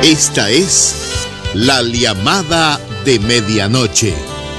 Esta es la llamada de medianoche.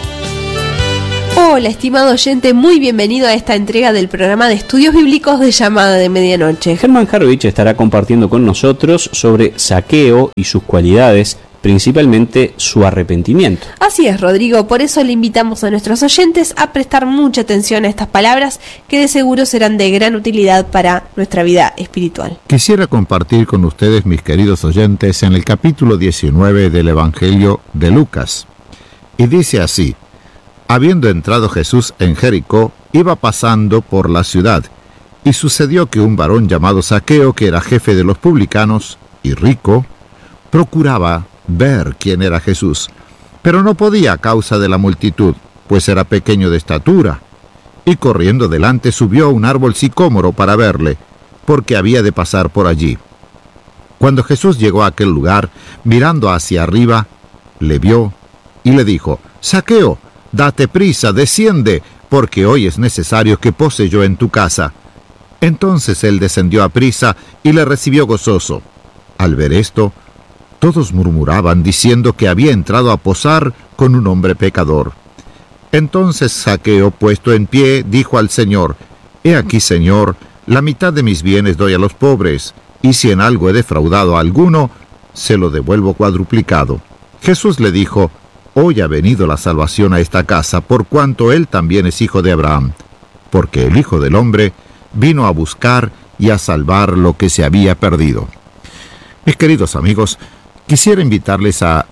Hola, estimado oyente, muy bienvenido a esta entrega del programa de estudios bíblicos de Llamada de Medianoche. Germán Jarovich estará compartiendo con nosotros sobre Zaqueo y sus cualidades, principalmente su arrepentimiento. Así es, Rodrigo, por eso le invitamos a nuestros oyentes a prestar mucha atención a estas palabras que de seguro serán de gran utilidad para nuestra vida espiritual. Quisiera compartir con ustedes, mis queridos oyentes, en el capítulo 19 del Evangelio de Lucas. Y dice así: habiendo entrado Jesús en Jericó, iba pasando por la ciudad, y sucedió que un varón llamado Zaqueo, que era jefe de los publicanos y rico, procuraba ver quién era Jesús, pero no podía a causa de la multitud, pues era pequeño de estatura, y corriendo delante subió a un árbol sicómoro para verle, porque había de pasar por allí. Cuando Jesús llegó a aquel lugar, mirando hacia arriba, le vio y le dijo: Zaqueo, date prisa, desciende, porque hoy es necesario que pose yo en tu casa. Entonces él descendió a prisa y le recibió gozoso. Al ver esto, todos murmuraban, diciendo que había entrado a posar con un hombre pecador. Entonces Zaqueo, puesto en pie, dijo al Señor: He aquí, Señor, la mitad de mis bienes doy a los pobres, y si en algo he defraudado a alguno, se lo devuelvo cuadruplicado. Jesús le dijo: Hoy ha venido la salvación a esta casa, por cuanto él también es hijo de Abraham, porque el Hijo del Hombre vino a buscar y a salvar lo que se había perdido. Mis queridos amigos, quisiera invitarles a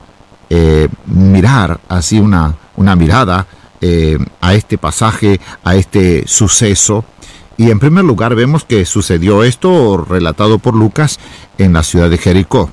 mirar así una mirada a este pasaje, a este suceso. Y en primer lugar vemos que sucedió esto, relatado por Lucas, en la ciudad de Jericó.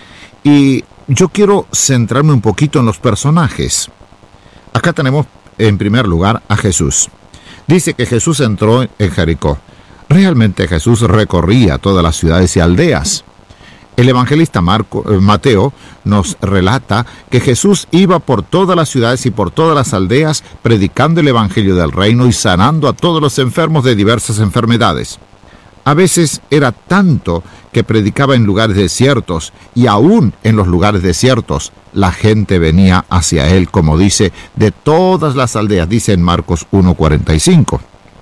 Y yo quiero centrarme un poquito en los personajes. Acá tenemos en primer lugar a Jesús. Dice que Jesús entró en Jericó. Realmente Jesús recorría todas las ciudades y aldeas. El evangelista Mateo nos relata que Jesús iba por todas las ciudades y por todas las aldeas predicando el evangelio del reino y sanando a todos los enfermos de diversas enfermedades. A veces era tanto que predicaba en lugares desiertos, y aún en los lugares desiertos la gente venía hacia él, como dice, de todas las aldeas, dice en Marcos 1:45.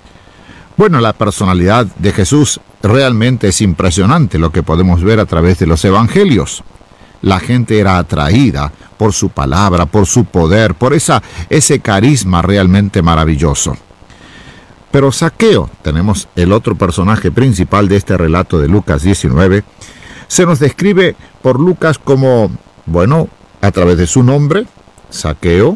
Bueno, la personalidad de Jesús realmente es impresionante, lo que podemos ver a través de los evangelios. La gente era atraída por su palabra, por su poder, por ese carisma realmente maravilloso. Pero Zaqueo, tenemos el otro personaje principal de este relato de Lucas 19, se nos describe por Lucas como, a través de su nombre, Zaqueo.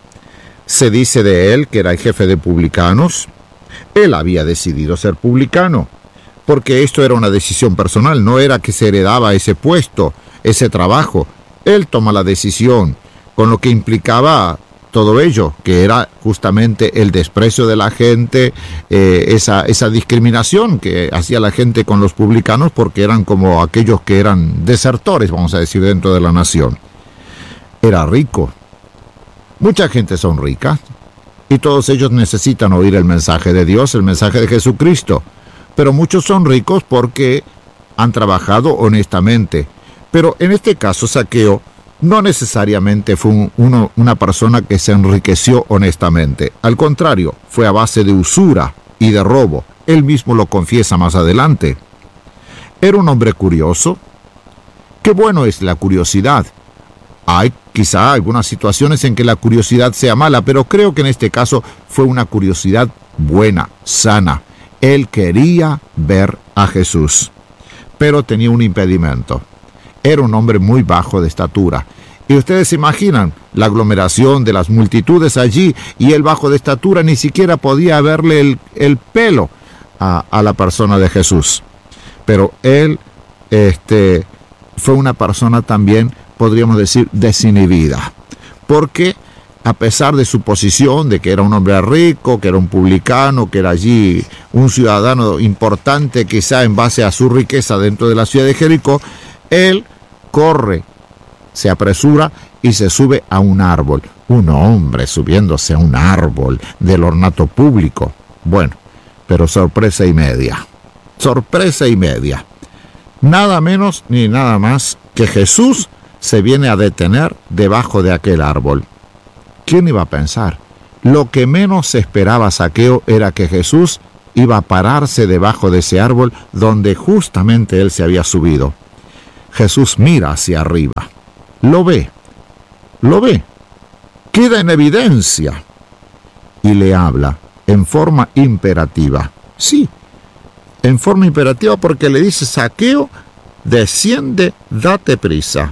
Se dice de él que era el jefe de publicanos. Él había decidido ser publicano, porque esto era una decisión personal, no era que se heredaba ese puesto, ese trabajo. Él toma la decisión, con lo que implicaba todo ello, que era justamente el desprecio de la gente, esa discriminación que hacía la gente con los publicanos, porque eran como aquellos que eran desertores, vamos a decir, dentro de la nación. Era rico. Mucha gente son ricas, y todos ellos necesitan oír el mensaje de Dios, el mensaje de Jesucristo. Pero muchos son ricos porque han trabajado honestamente. Pero en este caso, Zaqueo no necesariamente fue una persona que se enriqueció honestamente. Al contrario, fue a base de usura y de robo. Él mismo lo confiesa más adelante. Era un hombre curioso. Qué bueno es la curiosidad. Hay quizá algunas situaciones en que la curiosidad sea mala, pero creo que en este caso fue una curiosidad buena, sana. Él quería ver a Jesús, pero tenía un impedimento. Era un hombre muy bajo de estatura. Y ustedes se imaginan la aglomeración de las multitudes allí, y él bajo de estatura ni siquiera podía verle el pelo a la persona de Jesús. Pero él fue una persona también, podríamos decir, desinhibida, porque a pesar de su posición, de que era un hombre rico, que era un publicano, que era allí un ciudadano importante, quizá en base a su riqueza dentro de la ciudad de Jericó, él corre, se apresura y se sube a un árbol. Un hombre subiéndose a un árbol del ornato público. Bueno, pero sorpresa y media. Sorpresa y media. Nada menos ni nada más que Jesús se viene a detener debajo de aquel árbol. ¿Quién iba a pensar? Lo que menos esperaba Zaqueo era que Jesús iba a pararse debajo de ese árbol donde justamente él se había subido. Jesús mira hacia arriba, lo ve, queda en evidencia y le habla en forma imperativa. Sí, en forma imperativa, porque le dice: Zaqueo, desciende, date prisa,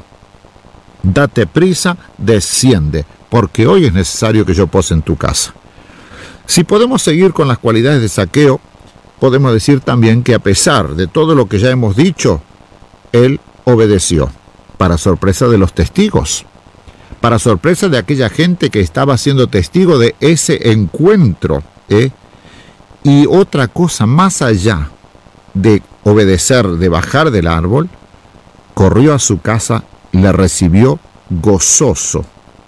desciende, porque hoy es necesario que yo pose en tu casa. Si podemos seguir con las cualidades de Zaqueo, podemos decir también que a pesar de todo lo que ya hemos dicho, él obedeció, para sorpresa de los testigos, para sorpresa de aquella gente que estaba siendo testigo de ese encuentro, Y otra cosa, más allá de obedecer, de bajar del árbol, corrió a su casa y le recibió gozoso.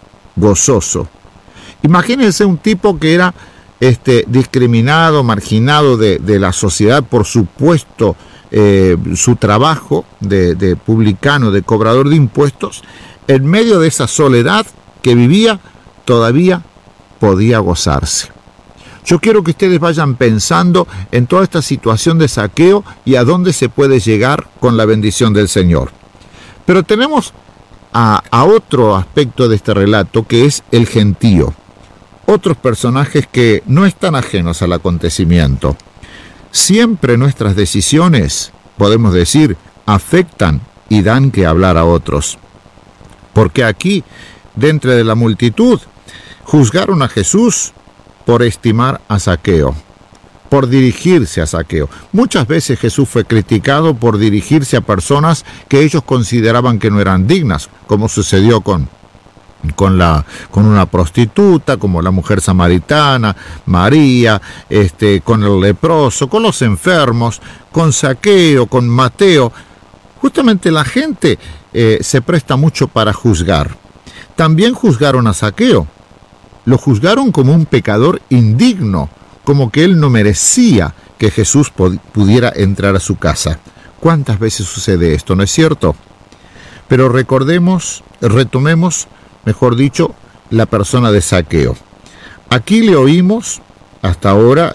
Imagínense un tipo que era discriminado, marginado de la sociedad por su puesto, su trabajo de publicano, de cobrador de impuestos. En medio de esa soledad que vivía, todavía podía gozarse. Yo quiero que ustedes vayan pensando en toda esta situación de Zaqueo y a dónde se puede llegar con la bendición del Señor. Pero tenemos a otro aspecto de este relato, que es el gentío. Otros personajes que no están ajenos al acontecimiento. Siempre nuestras decisiones, podemos decir, afectan y dan que hablar a otros. Porque aquí, dentro de la multitud, juzgaron a Jesús por estimar a Zaqueo, por dirigirse a Zaqueo. Muchas veces Jesús fue criticado por dirigirse a personas que ellos consideraban que no eran dignas, como sucedió con una prostituta, como la mujer samaritana, María, con el leproso, con los enfermos, con Zaqueo, con Mateo. Justamente la gente se presta mucho para juzgar. También juzgaron a Zaqueo. Lo juzgaron como un pecador indigno, como que él no merecía que Jesús pudiera entrar a su casa. ¿Cuántas veces sucede esto, no es cierto? Pero retomemos, mejor dicho, la persona de Zaqueo. Aquí le oímos, hasta ahora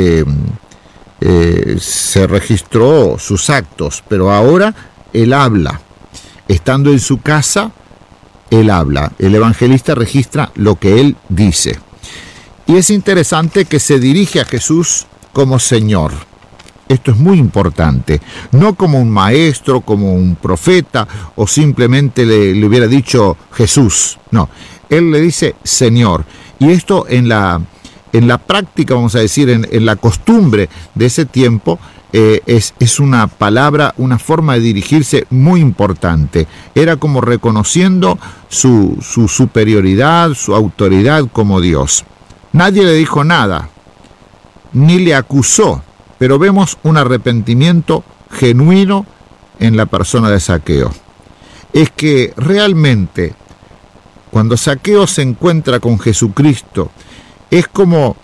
se registró sus actos, pero ahora él habla. Estando en su casa, él habla. El evangelista registra lo que él dice. Y es interesante que se dirige a Jesús como Señor. Esto es muy importante. No como un maestro, como un profeta, o simplemente le hubiera dicho Jesús. No, él le dice Señor. Y esto en la práctica, vamos a decir, en la costumbre de ese tiempo, es una palabra, una forma de dirigirse muy importante. Era como reconociendo su superioridad, su autoridad como Dios. Nadie le dijo nada, ni le acusó, pero vemos un arrepentimiento genuino en la persona de Zaqueo. Es que realmente, cuando Zaqueo se encuentra con Jesucristo, es como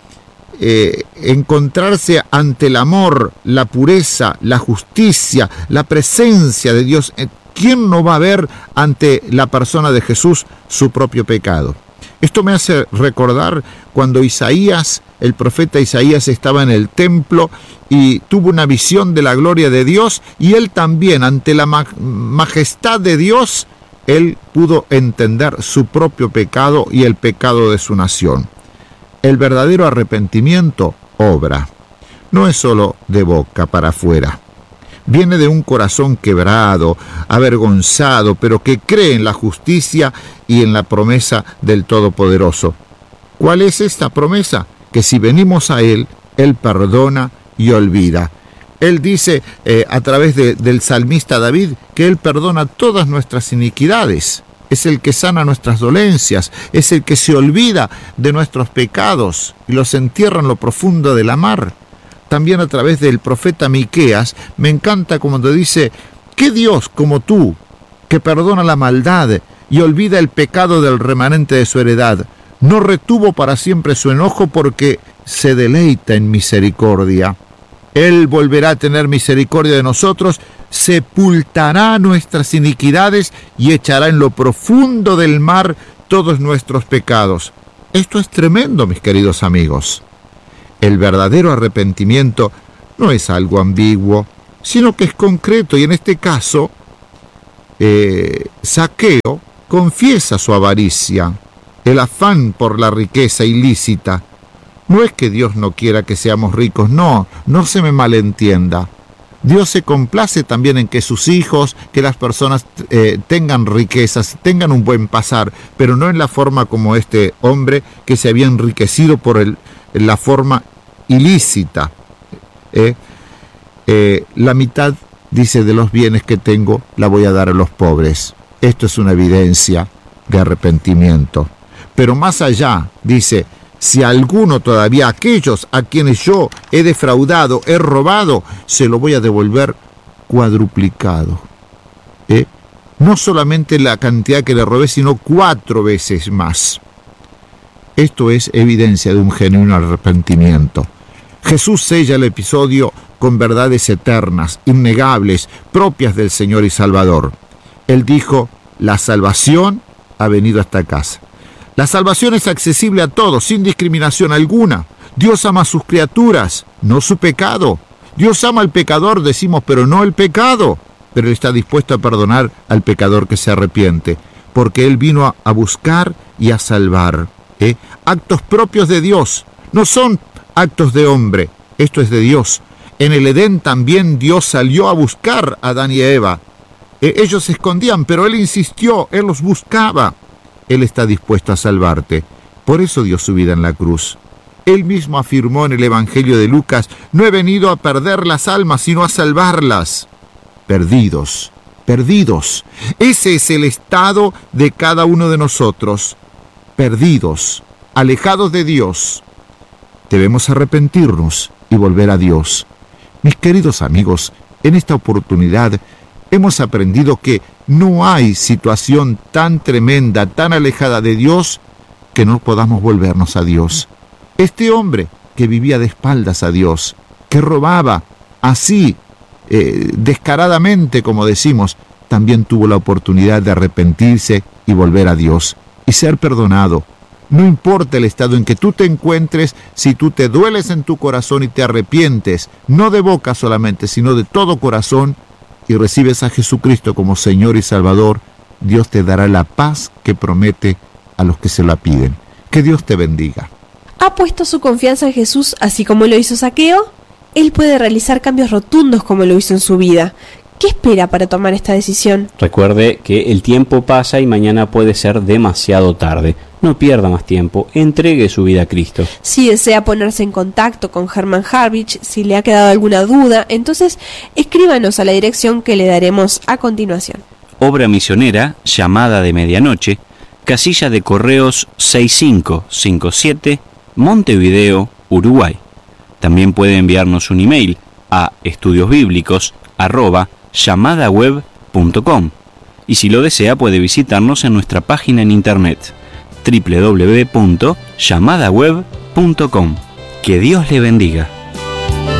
encontrarse ante el amor, la pureza, la justicia, la presencia de Dios. ¿Quién no va a ver ante la persona de Jesús su propio pecado? Esto me hace recordar cuando Isaías, el profeta Isaías, estaba en el templo y tuvo una visión de la gloria de Dios, y él también, ante la majestad de Dios, él pudo entender su propio pecado y el pecado de su nación. El verdadero arrepentimiento obra. No es solo de boca para afuera. Viene de un corazón quebrado, avergonzado, pero que cree en la justicia y en la promesa del Todopoderoso. ¿Cuál es esta promesa? Que si venimos a Él, Él perdona y olvida. Él dice a través del salmista David que Él perdona todas nuestras iniquidades. Es el que sana nuestras dolencias, es el que se olvida de nuestros pecados y los entierra en lo profundo de la mar. También a través del profeta Miqueas, me encanta cuando dice: ¿qué Dios como tú, que perdona la maldad y olvida el pecado del remanente de su heredad, no retuvo para siempre su enojo, porque se deleita en misericordia? Él volverá a tener misericordia de nosotros, sepultará nuestras iniquidades y echará en lo profundo del mar todos nuestros pecados. Esto es tremendo, mis queridos amigos. El verdadero arrepentimiento no es algo ambiguo, sino que es concreto, y en este caso, Zaqueo confiesa su avaricia, el afán por la riqueza ilícita. No es que Dios no quiera que seamos ricos, no se me malentienda. Dios se complace también en que sus hijos, que las personas tengan riquezas, tengan un buen pasar, pero no en la forma como este hombre que se había enriquecido por la forma ilícita. La mitad, dice, de los bienes que tengo la voy a dar a los pobres. Esto es una evidencia de arrepentimiento. Pero más allá, dice, si alguno todavía, aquellos a quienes yo he defraudado, he robado, se lo voy a devolver cuadruplicado. No solamente la cantidad que le robé, sino 4 veces más. Esto es evidencia de un genuino arrepentimiento. Jesús sella el episodio con verdades eternas, innegables, propias del Señor y Salvador. Él dijo, la salvación ha venido a esta casa. La salvación es accesible a todos, sin discriminación alguna. Dios ama a sus criaturas, no su pecado. Dios ama al pecador, decimos, pero no el pecado. Pero Él está dispuesto a perdonar al pecador que se arrepiente, porque Él vino a buscar y a salvar. Actos propios de Dios, no son actos de hombre, esto es de Dios. En el Edén también Dios salió a buscar a Adán y a Eva. Ellos se escondían, pero Él insistió, Él los buscaba. Él está dispuesto a salvarte. Por eso dio su vida en la cruz. Él mismo afirmó en el Evangelio de Lucas, no he venido a perder las almas, sino a salvarlas. Perdidos, perdidos. Ese es el estado de cada uno de nosotros. Perdidos, alejados de Dios. Debemos arrepentirnos y volver a Dios. Mis queridos amigos, en esta oportunidad hemos aprendido que no hay situación tan tremenda, tan alejada de Dios, que no podamos volvernos a Dios. Este hombre que vivía de espaldas a Dios, que robaba así, descaradamente, como decimos, también tuvo la oportunidad de arrepentirse y volver a Dios y ser perdonado. No importa el estado en que tú te encuentres, si tú te dueles en tu corazón y te arrepientes, no de boca solamente, sino de todo corazón, y recibes a Jesucristo como Señor y Salvador, Dios te dará la paz que promete a los que se la piden. Que Dios te bendiga. ¿Ha puesto su confianza en Jesús así como lo hizo Zaqueo? Él puede realizar cambios rotundos como lo hizo en su vida. ¿Qué espera para tomar esta decisión? Recuerde que el tiempo pasa y mañana puede ser demasiado tarde. No pierda más tiempo, entregue su vida a Cristo. Si desea ponerse en contacto con Herman Harvich, si le ha quedado alguna duda, entonces escríbanos a la dirección que le daremos a continuación. Obra misionera, Llamada de Medianoche, casilla de correos 6557, Montevideo, Uruguay. También puede enviarnos un email a estudiosbiblicos@yamadaweb.com y si lo desea puede visitarnos en nuestra página en internet www.yamadaweb.com. Que Dios le bendiga.